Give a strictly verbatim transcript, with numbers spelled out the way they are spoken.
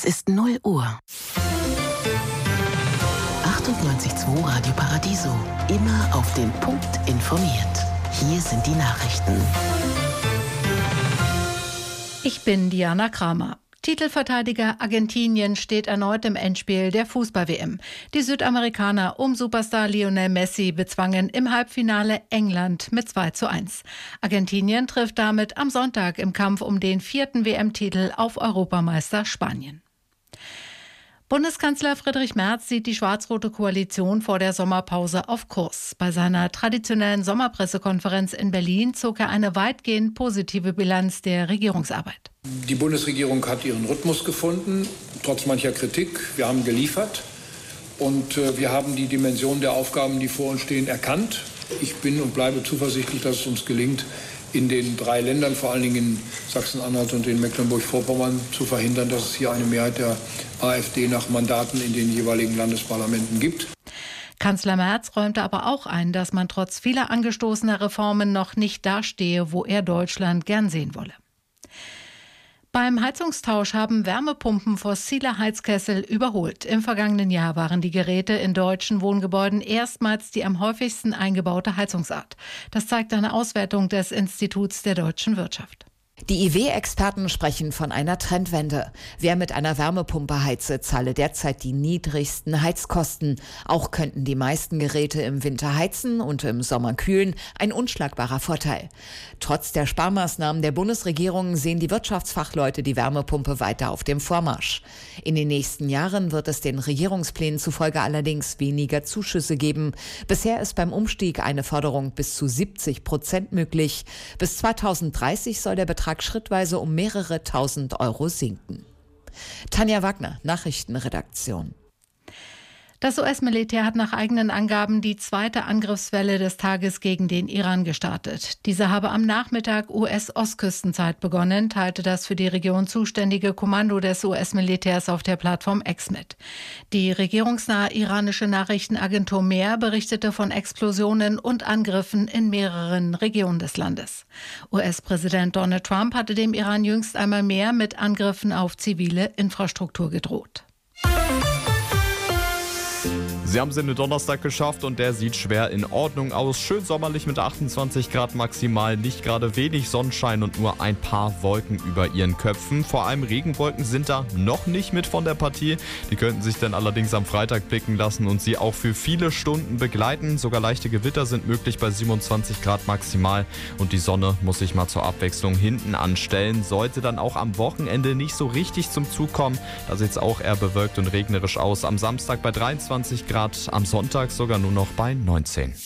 Es ist null Uhr. achtundneunzig Komma zwei Radio Paradiso. Immer auf den Punkt informiert. Hier sind die Nachrichten. Ich bin Diana Kramer. Titelverteidiger Argentinien steht erneut im Endspiel der Fußball-W M. Die Südamerikaner um Superstar Lionel Messi bezwangen im Halbfinale England mit zwei zu eins. Argentinien trifft damit am Sonntag im Kampf um den vierten W M-Titel auf Europameister Spanien. Bundeskanzler Friedrich Merz sieht die schwarz-rote Koalition vor der Sommerpause auf Kurs. Bei seiner traditionellen Sommerpressekonferenz in Berlin zog er eine weitgehend positive Bilanz der Regierungsarbeit. Die Bundesregierung hat ihren Rhythmus gefunden, trotz mancher Kritik. Wir haben geliefert und äh, wir haben die Dimension der Aufgaben, die vor uns stehen, erkannt. Ich bin und bleibe zuversichtlich, dass es uns gelingt, in den drei Ländern, vor allen Dingen in Sachsen-Anhalt und in Mecklenburg-Vorpommern, zu verhindern, dass es hier eine Mehrheit der AfD nach Mandaten in den jeweiligen Landesparlamenten gibt. Kanzler Merz räumte aber auch ein, dass man trotz vieler angestoßener Reformen noch nicht dastehe, wo er Deutschland gern sehen wolle. Beim Heizungstausch haben Wärmepumpen fossile Heizkessel überholt. Im vergangenen Jahr waren die Geräte in deutschen Wohngebäuden erstmals die am häufigsten eingebaute Heizungsart. Das zeigt eine Auswertung des Instituts der deutschen Wirtschaft. Die I W-Experten sprechen von einer Trendwende. Wer mit einer Wärmepumpe heize, zahle derzeit die niedrigsten Heizkosten. Auch könnten die meisten Geräte im Winter heizen und im Sommer kühlen. Ein unschlagbarer Vorteil. Trotz der Sparmaßnahmen der Bundesregierung sehen die Wirtschaftsfachleute die Wärmepumpe weiter auf dem Vormarsch. In den nächsten Jahren wird es den Regierungsplänen zufolge allerdings weniger Zuschüsse geben. Bisher ist beim Umstieg eine Förderung bis zu siebzig Prozent möglich. Bis zweitausenddreißig soll der Betrag schrittweise um mehrere tausend Euro sinken. Tanja Wagner, Nachrichtenredaktion. Das U S-Militär hat nach eigenen Angaben die zweite Angriffswelle des Tages gegen den Iran gestartet. Diese habe am Nachmittag U S-Ostküstenzeit begonnen, teilte das für die Region zuständige Kommando des U S-Militärs auf der Plattform X mit. Die regierungsnahe iranische Nachrichtenagentur Mehr berichtete von Explosionen und Angriffen in mehreren Regionen des Landes. U S-Präsident Donald Trump hatte dem Iran jüngst einmal mehr mit Angriffen auf zivile Infrastruktur gedroht. Sie haben es in den Donnerstag geschafft und der sieht schwer in Ordnung aus. Schön sommerlich mit achtundzwanzig Grad maximal, nicht gerade wenig Sonnenschein und nur ein paar Wolken über ihren Köpfen. Vor allem Regenwolken sind da noch nicht mit von der Partie. Die könnten sich dann allerdings am Freitag blicken lassen und sie auch für viele Stunden begleiten. Sogar leichte Gewitter sind möglich bei siebenundzwanzig Grad maximal und die Sonne muss sich mal zur Abwechslung hinten anstellen. Sollte dann auch am Wochenende nicht so richtig zum Zug kommen. Da sieht es auch eher bewölkt und regnerisch aus. Am Samstag bei dreiundzwanzig Grad. Am Sonntag sogar nur noch bei neunzehn.